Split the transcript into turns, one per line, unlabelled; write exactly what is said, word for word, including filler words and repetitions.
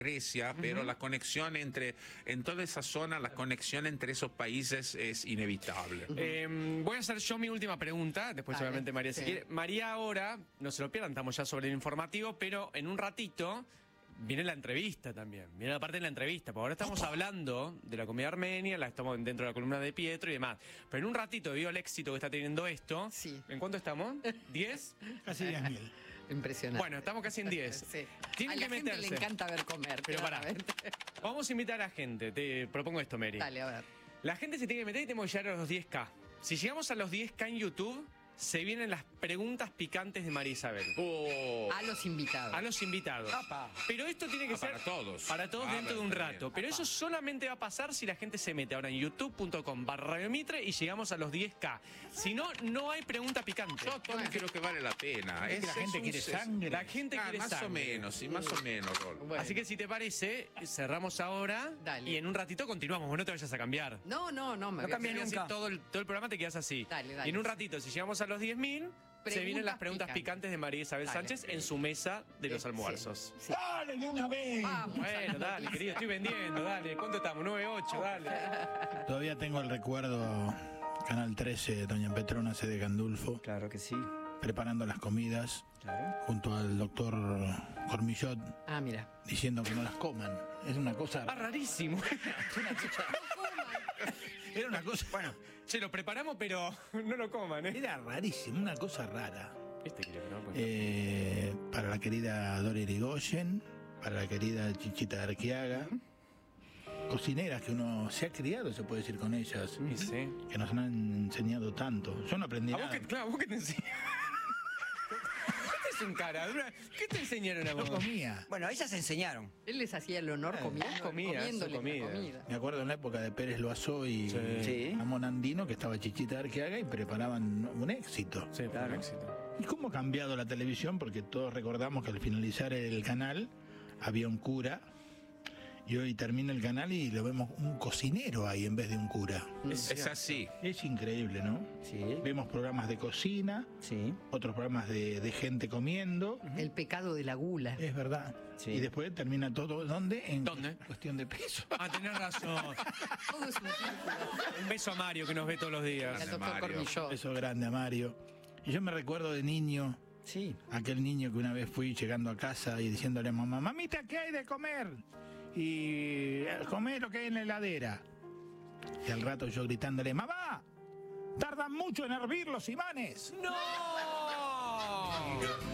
Grecia, pero uh-huh. la conexión entre, en toda esa zona, la conexión entre esos países es inevitable.
Uh-huh. eh, voy a hacer yo mi última pregunta, después vale, obviamente María sí. si quiere. María ahora, no se lo pierdan, estamos ya sobre el informativo, pero en un ratito viene la entrevista también, viene la parte de la entrevista, porque ahora estamos hablando de la comida armenia, la estamos dentro de la columna de Pietro y demás, pero en un ratito, debido al éxito que está teniendo esto,
sí.
¿en cuánto estamos? ¿diez?
Casi diez mil.
Impresionante.
Bueno, estamos casi en diez.
Sí.
Tienen
a la
que
gente
meterse.
le encanta ver comer.
Pero pará, vamos a invitar a la gente, te propongo esto, Mary.
Dale, a ver.
La gente se tiene que meter y tenemos que llegar a los diez K. Si llegamos a los diez K en YouTube, se vienen las preguntas picantes de María Isabel.
Oh.
A los invitados.
A los invitados.
Apa.
Pero esto tiene que
ah,
ser
para todos.
Para todos
ah,
dentro de un rato.
Bien.
Pero
Apa.
eso solamente va a pasar si la gente se mete ahora en youtube punto com barra Radio Mitre y llegamos a los diez K. Si no, no hay pregunta picante.
Yo todo creo que vale la pena.
Es,
Es,
la gente
es
quiere
un,
sangre.
La gente
ah,
quiere
más
sangre.
o menos, sí, más o menos, Rol.
Bueno.
Así que si te parece, cerramos ahora.
Dale.
Y en un ratito continuamos. Vos no te vayas a cambiar.
No, no, no. Me
No cambia
Así
nunca.
Todo el, todo el programa te quedas así.
Dale, dale.
Y en un ratito, si llegamos a los diez mil, se vienen las preguntas picantes, picantes de María Isabel
Dale.
Sánchez en su mesa de los
Sí,
almuerzos.
sí.
¡Dale de una vez!
Vamos.
Bueno, dale, querido, estoy vendiendo, dale. ¿Cuánto estamos? nueve ocho, dale.
Todavía tengo el recuerdo, Canal trece, doña Petrona C. de Gandulfo,
Claro que sí.
preparando las comidas,
Claro.
junto al doctor Cormillot,
Ah, mira.
diciendo que no las coman. Es una cosa...
Ah, rarísimo.
Era una cosa...
Bueno, che, lo preparamos, pero no lo coman, ¿eh?
Era rarísimo, una cosa rara.
Este creo que no, pues.
Eh, para la querida Dora Irigoyen, para la querida Chichita Arquiaga, cocineras que uno se ha criado, se puede decir, con ellas,
Sí, sí.
que nos han enseñado tanto. Yo no aprendí
¿A vos
nada.
qué, claro, vos qué te enseñaron? ¿Qué te es un cara? dura? ¿Qué te enseñaron a
Yo
vos?
comía.
Bueno, ellas enseñaron.
Él les hacía el honor comiendo,
comía,
comiéndole
su comida.
la comida.
Me acuerdo en la época de Pérez Loazó y
Sí.
Sí.
Ramón Andino, que estaba Chichita Arquiaga y preparaban un éxito.
Sí, fue
Claro.
un éxito.
¿Y cómo ha cambiado la televisión? Porque todos recordamos que al finalizar el canal había un cura y hoy termina el canal y lo vemos un cocinero ahí en vez de un cura.
Es,
Es así.
Es increíble, ¿no?
Sí.
Vemos programas de cocina,
Sí.
otros programas de, de gente comiendo.
El pecado de la gula.
Es verdad.
Sí.
Y después termina todo, ¿dónde? En
¿Dónde?
cuestión de peso.
Ah, tenés razón.
Todo es un círculo.
Un beso a Mario que nos ve todos los días.
El doctor
Mario.
Cormillot.
Eso grande a Mario. Y yo me recuerdo de niño,
Sí.
aquel niño que una vez fui llegando a casa y diciéndole a mamá, mamita, ¿qué hay de comer? Y "Eh, comer lo que hay en la heladera. Y al rato yo gritándole, mamá, tardan mucho en hervir los imanes.
¡No!